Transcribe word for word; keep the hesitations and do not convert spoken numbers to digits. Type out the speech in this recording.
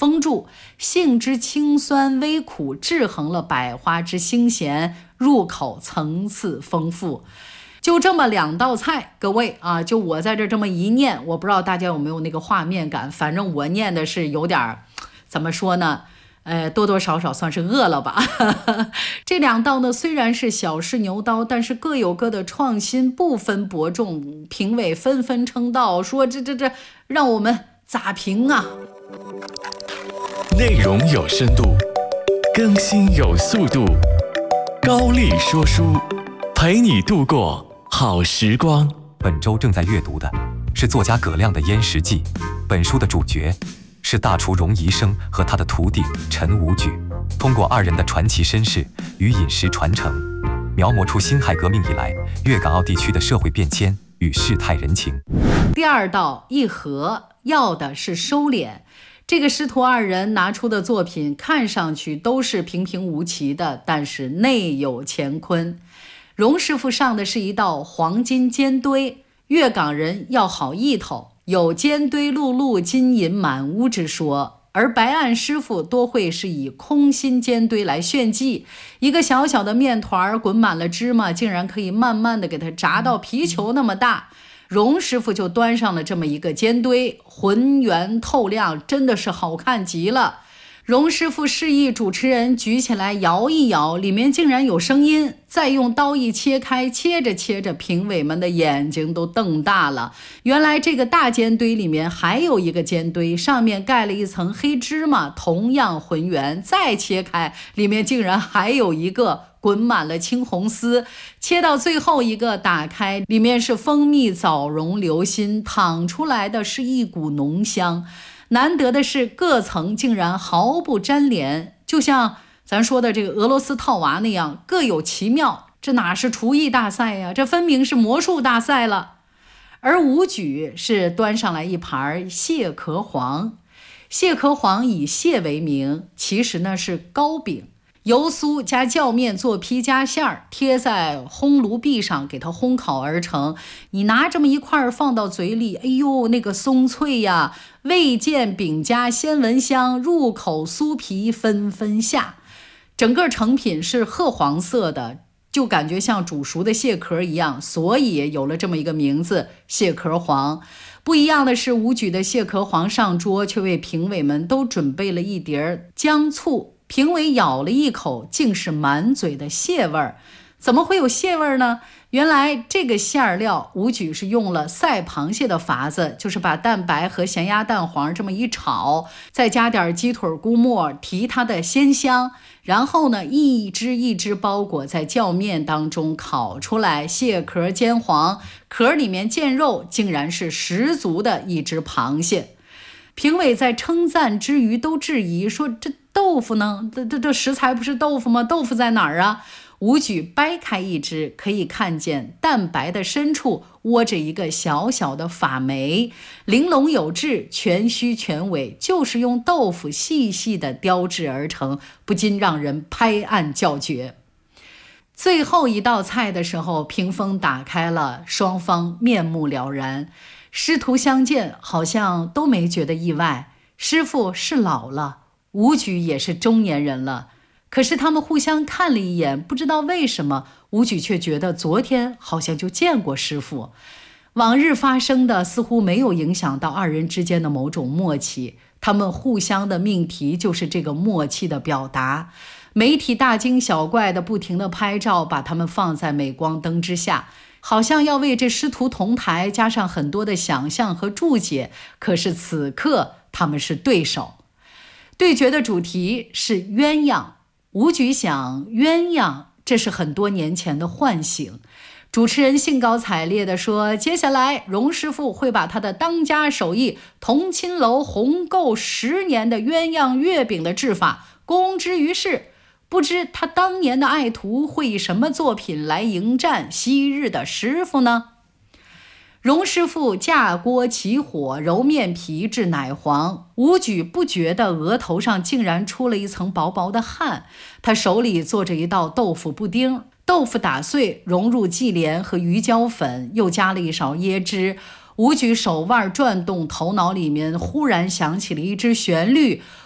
封住，性之清酸微苦，制衡了百花之腥咸，入口层次丰富。就这么两道菜，各位啊，就我在这这么一念，我不知道大家有没有那个画面感，反正我念的是有点怎么说呢，呃，多多少少算是饿了吧。这两道呢，虽然是小试牛刀，但是各有各的创新，不分伯仲，评委纷纷称道，说这这这让我们咋评啊？ 内容有深度，更新有速度，高丽说书，陪你度过好时光。 本周正在阅读的是作家葛亮的《燕食记》，本书的主角是大厨荣宜生和他的徒弟陈无举，通过二人的传奇身世与饮食传承，描摹出辛亥革命以来粤港澳地区的社会变迁与世态人情。 第二道一和，要的是收敛。这个师徒二人拿出的作品看上去都是平平无奇的，但是内有乾坤。荣师傅上的是一道黄金煎堆，粤港人要好意头，有煎堆辘辘金银满屋之说，而白案师傅多会是以空心煎堆来炫技，一个小小的面团滚满了芝麻，竟然可以慢慢的给它炸到皮球那么大。荣师傅就端上了这么一个煎堆，浑圆透亮，真的是好看极了。荣师傅示意主持人举起来摇一摇，里面竟然有声音，再用刀一切开，切着切着，评委们的眼睛都瞪大了。原来这个大煎堆里面还有一个煎堆，上面盖了一层黑芝麻，同样浑圆，再切开，里面竟然还有一个滚满了青红丝，切到最后一个打开，里面是蜂蜜枣蓉流心，淌出来的是一股浓香。难得的是各层竟然毫不沾连，就像咱说的这个俄罗斯套娃那样，各有奇妙。这哪是厨艺大赛呀，这分明是魔术大赛了。而武举是端上来一盘蟹壳黄，蟹壳黄以蟹为名，其实呢是糕饼，油酥加酵面做坯加馅儿，贴在烘炉壁上给它烘烤而成。你拿这么一块放到嘴里，哎呦，那个松脆呀，味见饼家鲜闻香，入口酥皮纷纷下。整个成品是褐黄色的，就感觉像煮熟的蟹壳一样，所以有了这么一个名字，蟹壳黄。不一样的是，武举的蟹壳黄上桌，却为评委们都准备了一碟姜醋。评委咬了一口，竟是满嘴的蟹味儿。怎么会有蟹味儿呢？原来这个馅料武举是用了赛螃蟹的法子，就是把蛋白和咸鸭蛋黄这么一炒，再加点鸡腿菇末提它的鲜香，然后呢一只一只包裹在酵面当中烤出来，蟹壳煎黄，壳里面见肉，竟然是十足的一只螃蟹。评委在称赞之余都质疑说，这豆腐呢？这这这食材不是豆腐吗？豆腐在哪儿啊？武举掰开一只，可以看见蛋白的深处窝着一个小小的发霉，玲珑有致，全须全尾，就是用豆腐细细的雕制而成，不禁让人拍案叫绝。最后一道菜的时候，屏风打开了，双方面目了然，师徒相见，好像都没觉得意外。师傅是老了，武举也是中年人了，可是他们互相看了一眼，不知道为什么，武举却觉得昨天好像就见过师傅。往日发生的似乎没有影响到二人之间的某种默契，他们互相的命题就是这个默契的表达。媒体大惊小怪的不停地拍照，把他们放在镁光灯之下，好像要为这师徒同台加上很多的想象和注解，可是此刻他们是对手。对决的主题是鸳鸯，武举想鸳鸯，这是很多年前的唤醒。主持人兴高采烈地说，接下来荣师傅会把他的当家手艺同青楼红购十年的鸳鸯月饼的制法公之于世，不知他当年的爱徒会以什么作品来迎战昔日的师傅呢？荣师傅架锅起火，揉面皮至奶黄，武举不觉得额头上竟然出了一层薄薄的汗。他手里做着一道豆腐布丁，豆腐打碎融入忌廉和鱼胶粉，又加了一勺椰汁。武举手腕转动，头脑里面忽然响起了一支旋律，